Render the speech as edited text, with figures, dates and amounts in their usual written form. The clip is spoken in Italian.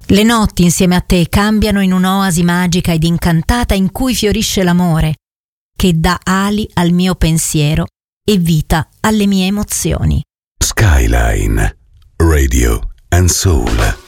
Le notti insieme a te cambiano in un'oasi magica ed incantata in cui fiorisce l'amore, che dà ali al mio pensiero e vita alle mie emozioni. Skyline Radio and Soul.